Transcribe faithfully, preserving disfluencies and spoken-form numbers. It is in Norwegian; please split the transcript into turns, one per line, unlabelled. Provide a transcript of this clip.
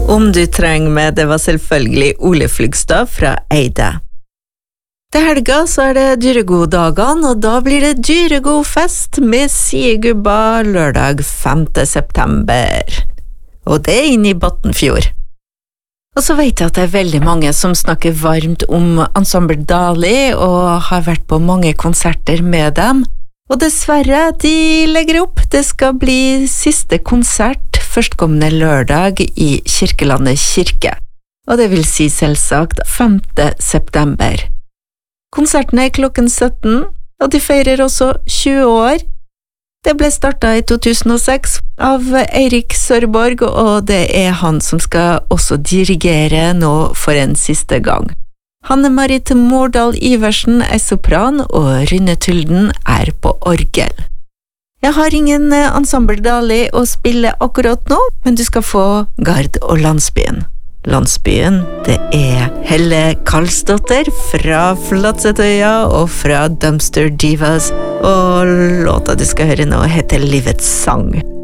Om du trenger meg, det var selvfølgelig Ole Flygstad fra Eide. Til helga så er det Dyregod-dagene, og da blir det Dyregod-fest med Siegubba lørdag femte september. Og det er inne i Battenfjord. Og så vet jeg at det er veldig mange som snakker varmt om Ensemble Dali og har vært på mange konserter med dem. Og dessverre, de legger opp. Det skal bli siste konsert førstkommende lørdag i Kirkelandet kirke. Og det vil si selvsagt femte september. Konserten er klokken sytten, og de feirer også tjue år. Det ble startet i to tusen og seks av Eirik Sørborg, og det er han som skal også dirigere nå for en siste gang. Hanne-Marit Mårdal Iversen er sopran, og Rynne Tylden er på orgel. Jeg har ingen Ensemble Dali å spille akkurat nå, men du skal få Gard og Landsbyen. Landsbyen, det er Helle Karlsdotter fra Flatsetøya og fra Dumpster Divas, og låta du skal høre nå heter Livets sang.